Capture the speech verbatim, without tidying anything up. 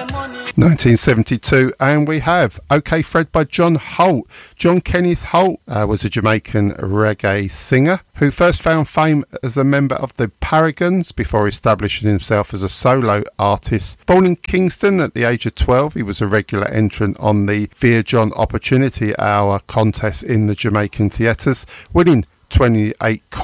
nineteen seventy-two, and we have OK Fred by John Holt. John Kenneth Holt uh, was a Jamaican reggae singer who first found fame as a member of the Paragons before establishing himself as a solo artist. Born in Kingston at the age of twelve, he was a regular entrant on the Via John Opportunity Hour contest in the Jamaican theatres, winning twenty-eight